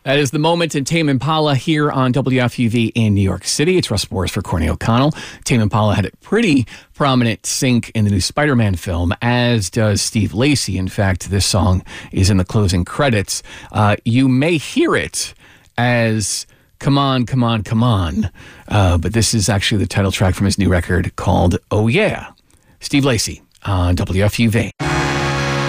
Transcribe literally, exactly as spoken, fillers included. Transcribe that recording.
That is the moment in Tame Impala here on W F U V in New York City. It's Russ Morris for Courtney O'Connell. Tame Impala had a pretty prominent sync in the new Spider-Man film, as does Steve Lacy. In fact, this song is in the closing credits. Uh, you may hear it as Come On, Come On, Come On, uh, but this is actually the title track from his new record called Oh Yeah. Steve Lacy on W F U V.